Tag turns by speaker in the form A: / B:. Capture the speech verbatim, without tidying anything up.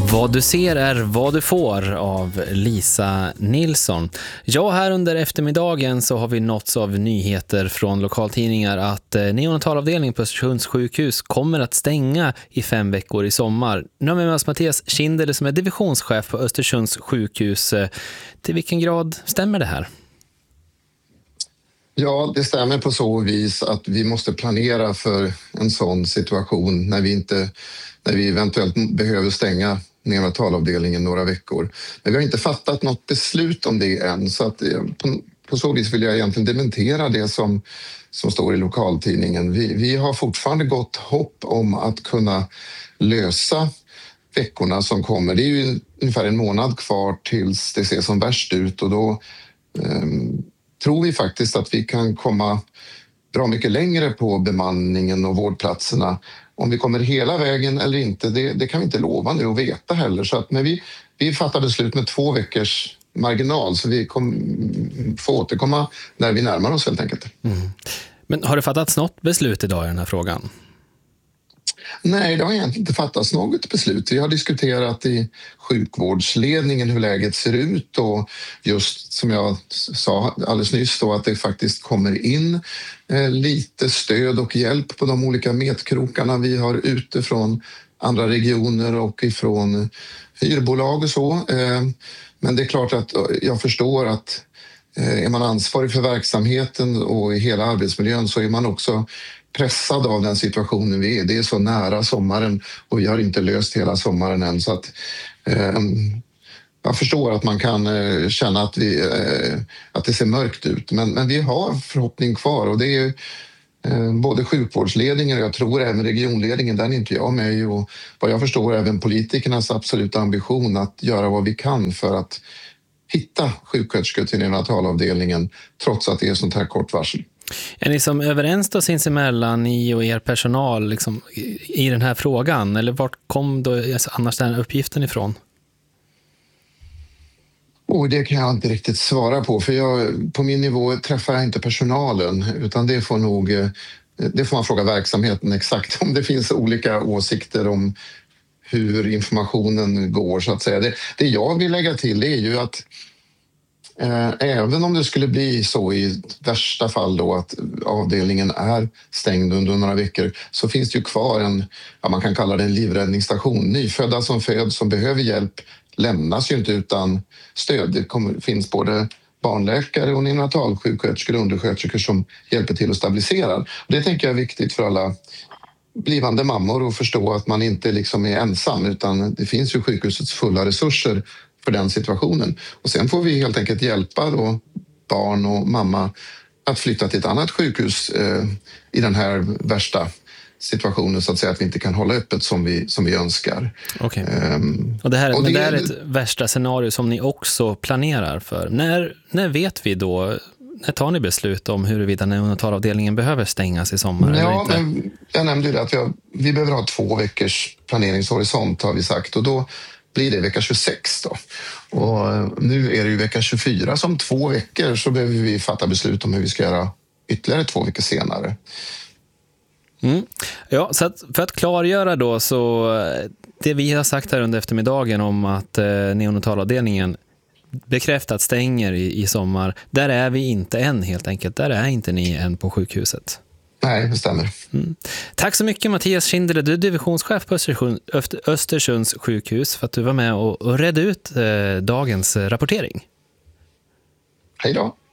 A: Vad du ser är vad du får av Lisa Nilsson. Ja, här under eftermiddagen så har vi nåtts av nyheter från lokaltidningar att neonatalavdelningen på Östersunds sjukhus kommer att stänga i fem veckor i sommar. Nu har vi med oss Mattias Kindele som är divisionschef på Östersunds sjukhus. Till vilken grad stämmer det här?
B: Ja, det stämmer på så vis att vi måste planera för en sån situation när vi, inte, när vi eventuellt behöver stänga neonatalavdelningen några veckor. Men vi har inte fattat något beslut om det än, så att på, på så vis vill jag egentligen dementera det som, som står i lokaltidningen. Vi, vi har fortfarande gott hopp om att kunna lösa veckorna som kommer. Det är ju ungefär en månad kvar tills det ser som värst ut, och då um, tror vi faktiskt att vi kan komma bra mycket längre på bemanningen och vårdplatserna. Om vi kommer hela vägen eller inte, det, det kan vi inte lova nu och veta heller. Så att, men vi, vi fattar beslut med två veckors marginal, så vi kom, får återkomma när vi närmar oss helt enkelt.
A: Mm. Men har det fattats något beslut idag i den här frågan?
B: Nej, det har egentligen inte fattats något beslut. Vi har diskuterat i sjukvårdsledningen hur läget ser ut, och just som jag sa alldeles nyss då, att det faktiskt kommer in eh, lite stöd och hjälp på de olika metkrokarna vi har utifrån andra regioner och ifrån hyrbolag och så. Eh, men det är klart att jag förstår att eh, är man ansvarig för verksamheten och i hela arbetsmiljön, så är man också pressad av den situationen vi är. Det är så nära sommaren och vi har inte löst hela sommaren än, så att eh, jag förstår att man kan eh, känna att, vi, eh, att det ser mörkt ut, men, men vi har förhoppning kvar, och det är eh, både sjukvårdsledningen och jag tror även regionledningen, den är inte jag med i, och vad jag förstår även politikernas absoluta ambition att göra vad vi kan för att hitta sjuksköterskor till neonatalavdelningen trots att det är sånt här kort varsel.
A: Är ni som överens då sinsemellan, ni och er personal liksom, i den här frågan? Eller vart kom då annars den uppgiften ifrån?
B: Och det kan jag inte riktigt svara på, för jag, på min nivå träffar jag inte personalen, utan det får nog det får man fråga verksamheten exakt om det finns olika åsikter om hur informationen går, så att säga. Det, det jag vill lägga till är ju att Eh, även om det skulle bli så i värsta fall då att avdelningen är stängd under några veckor, så finns det ju kvar en, ja, man kan kalla det en livräddningsstation. Nyfödda som föds som behöver hjälp lämnas ju inte utan stöd. Det kommer, finns både barnläkare och neonatalsjuksköterskor och undersköterskor som hjälper till att stabilisera. Det tänker jag är viktigt för alla blivande mammor att förstå, att man inte liksom är ensam, utan det finns ju sjukhusets fulla resurser för den situationen. Och sen får vi helt enkelt hjälpa då barn och mamma att flytta till ett annat sjukhus eh, i den här värsta situationen, så att säga, att vi inte kan hålla öppet som vi, som vi önskar.
A: Okay. Um, och det här, och men det, det är ett värsta scenario som ni också planerar för. När, när vet vi då, när tar ni beslut om huruvida neonatalavdelningen behöver stängas i sommar?
B: Ja,
A: eller inte?
B: Men jag nämnde ju att vi, har, vi behöver ha två veckors planeringshorisont, har vi sagt, och då blir det vecka tjugosex då. Och nu är det ju vecka tjugofyra, som två veckor så behöver vi fatta beslut om hur vi ska göra ytterligare två veckor senare.
A: Mm. Ja, så att för att klargöra då, så det vi har sagt här under eftermiddagen om att eh, neonatalavdelningen bekräftat stänger i, i sommar, där är vi inte än helt enkelt. Där är inte ni än på sjukhuset.
B: Nej, det stämmer.
A: Mm. Tack så mycket Mattias Kindele, du är divisionschef på Östersund, Östersunds sjukhus, för att du var med och, och redde ut eh, dagens rapportering.
B: Hej då.